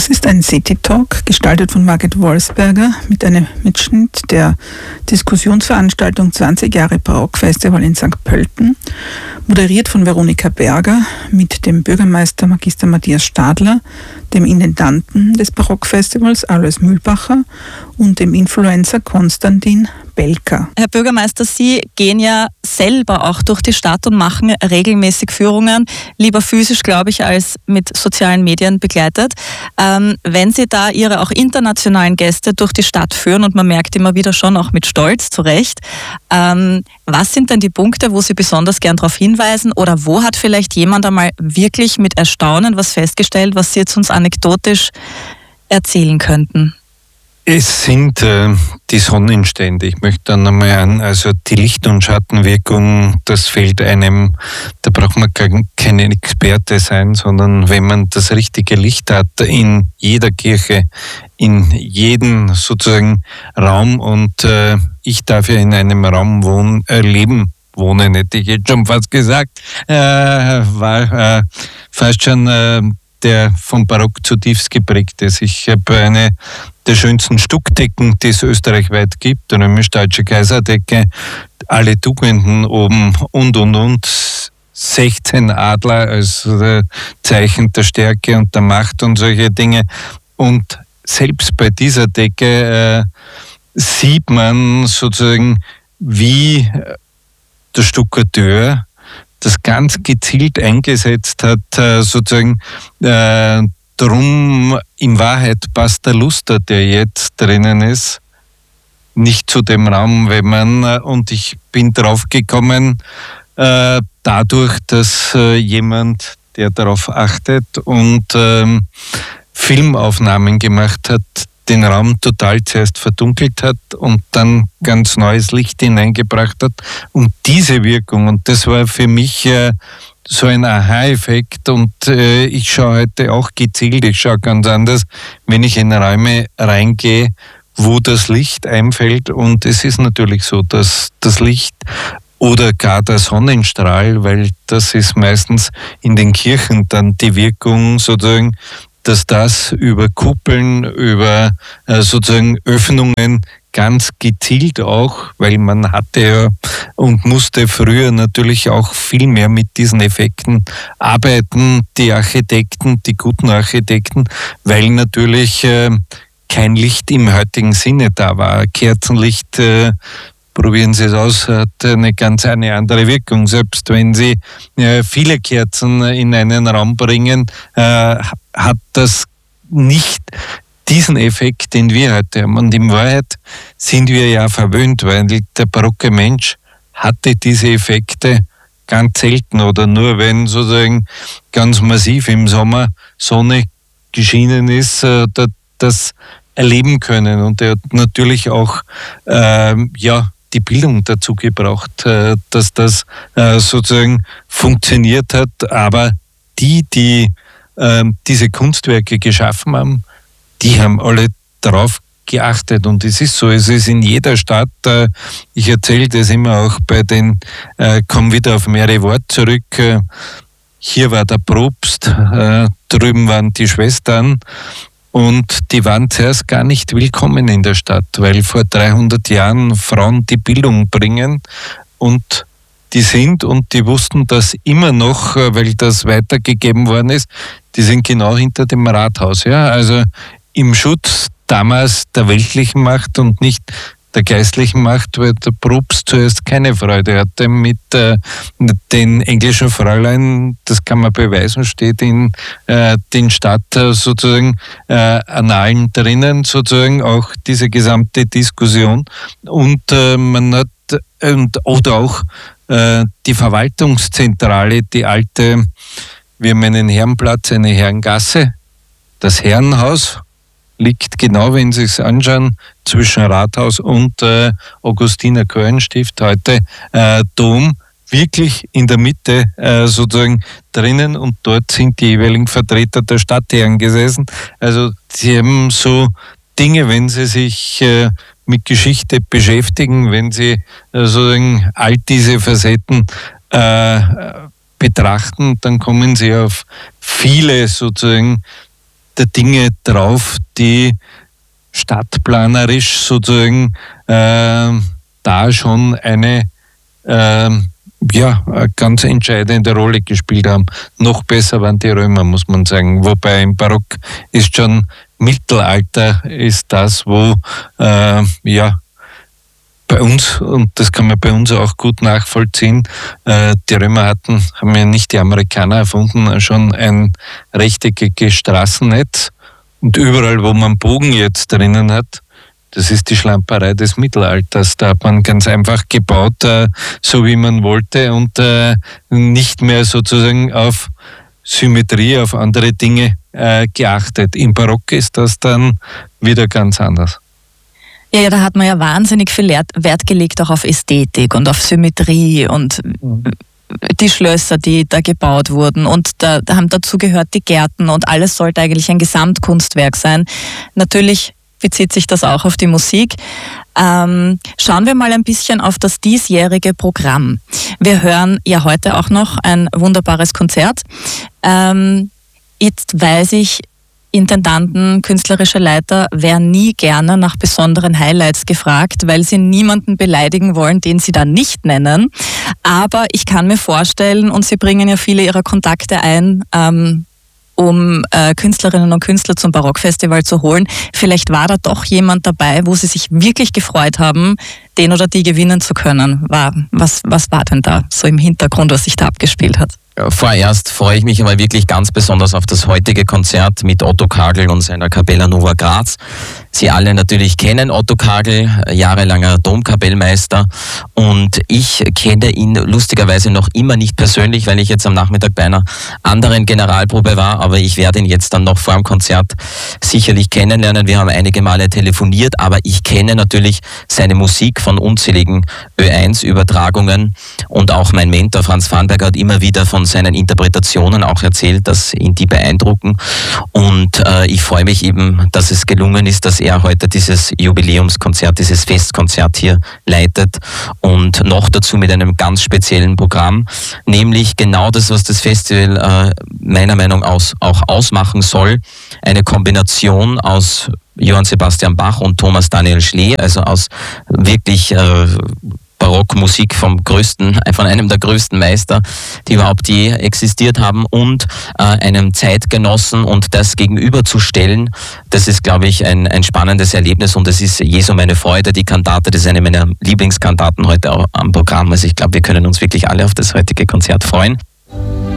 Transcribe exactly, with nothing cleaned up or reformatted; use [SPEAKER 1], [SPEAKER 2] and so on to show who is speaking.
[SPEAKER 1] Das ist ein City-Talk, gestaltet von Margit Wolfsberger mit einem Mitschnitt der Diskussionsveranstaltung zwanzig Jahre Barockfestival in Sankt Pölten, moderiert von Veronika Berger mit dem Bürgermeister Magister Matthias Stadler, dem Intendanten des Barockfestivals Alois Mühlbacher und dem Influencer Konstantin Belka.
[SPEAKER 2] Herr Bürgermeister, Sie gehen ja selber auch durch die Stadt und machen regelmäßig Führungen, lieber physisch, glaube ich, als mit sozialen Medien begleitet. Ähm, wenn Sie da Ihre auch internationalen Gäste durch die Stadt führen, und man merkt immer wieder schon auch mit Stolz, zu Recht, ähm, was sind denn die Punkte, wo Sie besonders gern darauf hinweisen, oder wo hat vielleicht jemand einmal wirklich mit Erstaunen was festgestellt, was Sie jetzt uns anekdotisch erzählen könnten?
[SPEAKER 3] Es sind äh, die Sonnenstände. Ich möchte dann einmal an, also die Licht- und Schattenwirkung, das fällt einem, da braucht man kein Experte sein, sondern wenn man das richtige Licht hat in jeder Kirche, in jedem sozusagen Raum, und äh, ich darf ja in einem Raum wohnen, äh, leben, wohnen hätte ich jetzt schon fast gesagt, äh, war äh, fast schon äh, der vom Barock zutiefst geprägt ist. Ich habe eine der schönsten Stuckdecken, die es österreichweit gibt, eine römisch-deutsche Kaiserdecke, alle Tugenden oben und und und, sechzehn Adler als äh, Zeichen der Stärke und der Macht und solche Dinge. Und selbst bei dieser Decke äh, sieht man sozusagen, wie der Stuckateur das ganz gezielt eingesetzt hat, sozusagen, äh, drum in Wahrheit passt der Luster, der jetzt drinnen ist, nicht zu dem Raum, wenn man, und ich bin drauf gekommen, äh, dadurch, dass äh, jemand, der darauf achtet und ähm, Filmaufnahmen gemacht hat, den Raum total zuerst verdunkelt hat und dann ganz neues Licht hineingebracht hat. Und diese Wirkung, und das war für mich äh, so ein Aha-Effekt, und äh, ich schaue heute auch gezielt, ich schaue ganz anders, wenn ich in Räume reingehe, wo das Licht einfällt. Und es ist natürlich so, dass das Licht oder gar der Sonnenstrahl, weil das ist meistens in den Kirchen dann die Wirkung sozusagen, dass das über Kuppeln, über äh, sozusagen Öffnungen ganz gezielt auch, weil man hatte ja und musste früher natürlich auch viel mehr mit diesen Effekten arbeiten, die Architekten, die guten Architekten, weil natürlich äh, kein Licht im heutigen Sinne da war. Kerzenlicht, äh, probieren Sie es aus, hat eine ganz eine andere Wirkung. Selbst wenn Sie äh, viele Kerzen in einen Raum bringen, äh, hat das nicht diesen Effekt, den wir heute haben. Und in Wahrheit sind wir ja verwöhnt, weil der barocke Mensch hatte diese Effekte ganz selten oder nur, wenn sozusagen ganz massiv im Sommer Sonne geschienen ist, äh, das erleben können. Und er hat natürlich auch äh, ja, die Bildung dazu gebraucht, äh, dass das äh, sozusagen funktioniert hat. Aber die, die äh, diese Kunstwerke geschaffen haben, die haben alle darauf geachtet. Und es ist so, es ist in jeder Stadt, äh, ich erzähle das immer auch bei den, äh, komme wieder auf mehrere Worte zurück, äh, hier war der Propst, äh, drüben waren die Schwestern, und die waren zuerst gar nicht willkommen in der Stadt, weil vor dreihundert Jahren Frauen die Bildung bringen, und die sind, und die wussten das immer noch, weil das weitergegeben worden ist, die sind genau hinter dem Rathaus. Ja? Also im Schutz damals der weltlichen Macht und nicht der geistlichen Macht, weil der Propst zuerst keine Freude hatte mit äh, den englischen Fräulein, das kann man beweisen, steht in äh, den Stadt äh, sozusagen äh, Annalen drinnen, sozusagen auch diese gesamte Diskussion. Und äh, man hat, und, oder auch äh, die Verwaltungszentrale, die alte, wir haben einen Herrenplatz, eine Herrengasse, das Herrenhaus liegt genau, wenn Sie es anschauen, zwischen Rathaus und äh, Augustiner Chorstift, heute äh, Dom, wirklich in der Mitte äh, sozusagen drinnen, und dort sind die jeweiligen Vertreter der Stadtherren gesessen. Also sie haben so Dinge, wenn sie sich äh, mit Geschichte beschäftigen, wenn sie äh, sozusagen all diese Facetten äh, betrachten, dann kommen sie auf viele sozusagen der Dinge drauf, die stadtplanerisch sozusagen äh, da schon eine äh, ja, eine ganz entscheidende Rolle gespielt haben. Noch besser waren die Römer, muss man sagen. Wobei im Barock ist schon Mittelalter ist das, wo äh, ja bei uns, und das kann man bei uns auch gut nachvollziehen, äh, die Römer hatten, haben ja nicht die Amerikaner erfunden, schon ein rechteckiges Straßennetz. Und überall, wo man Bogen jetzt drinnen hat, das ist die Schlamperei des Mittelalters. Da hat man ganz einfach gebaut, äh, so wie man wollte und äh, nicht mehr sozusagen auf Symmetrie, auf andere Dinge äh, geachtet. Im Barock ist das dann wieder ganz anders.
[SPEAKER 2] Ja, ja, da hat man ja wahnsinnig viel Wert gelegt auch auf Ästhetik und auf Symmetrie und die Schlösser, die da gebaut wurden, und da, da haben dazu gehört die Gärten, und alles sollte eigentlich ein Gesamtkunstwerk sein. Natürlich bezieht sich das auch auf die Musik. Ähm, schauen wir mal ein bisschen auf das diesjährige Programm. Wir hören ja heute auch noch ein wunderbares Konzert. Ähm, jetzt weiß ich, Intendanten, künstlerische Leiter werden nie gerne nach besonderen Highlights gefragt, weil sie niemanden beleidigen wollen, den sie dann nicht nennen. Aber ich kann mir vorstellen, und Sie bringen ja viele Ihrer Kontakte ein, ähm, um äh, Künstlerinnen und Künstler zum Barockfestival zu holen. Vielleicht war da doch jemand dabei, wo Sie sich wirklich gefreut haben, den oder die gewinnen zu können. War, was, was war denn da so im Hintergrund, was sich da abgespielt hat?
[SPEAKER 4] Vorerst freue ich mich aber wirklich ganz besonders auf das heutige Konzert mit Otto Kagel und seiner Capella Nova Graz. Sie alle natürlich kennen Otto Kagel, jahrelanger Domkapellmeister, und ich kenne ihn lustigerweise noch immer nicht persönlich, weil ich jetzt am Nachmittag bei einer anderen Generalprobe war, aber ich werde ihn jetzt dann noch vor dem Konzert sicherlich kennenlernen. Wir haben einige Male telefoniert, aber ich kenne natürlich seine Musik von unzähligen Ö eins Übertragungen, und auch mein Mentor Franz Farnberger hat immer wieder von seinen Interpretationen auch erzählt, dass ihn die beeindrucken, und äh, ich freue mich eben, dass es gelungen ist, dass er heute dieses Jubiläumskonzert, dieses Festkonzert hier leitet, und noch dazu mit einem ganz speziellen Programm, nämlich genau das, was das Festival äh, meiner Meinung nach auch ausmachen soll, eine Kombination aus Johann Sebastian Bach und Thomas Daniel Schlee, also aus wirklich äh, Barockmusik vom größten, von einem der größten Meister, die überhaupt je existiert haben, und äh, einem Zeitgenossen, und das gegenüberzustellen, das ist, glaube ich, ein, ein spannendes Erlebnis, und es ist Jesu meine Freude, die Kantate, das ist eine meiner Lieblingskantaten heute auch am Programm. Also ich glaube, wir können uns wirklich alle auf das heutige Konzert freuen.